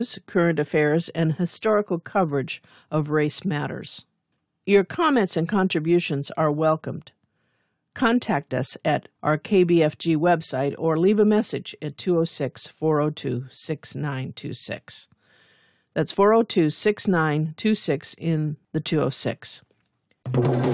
current affairs, and historical coverage of race matters. Your comments and contributions are welcomed. Contact us at our KBFG website or leave a message at 206-402-6926. That's 402-6926 in the 206.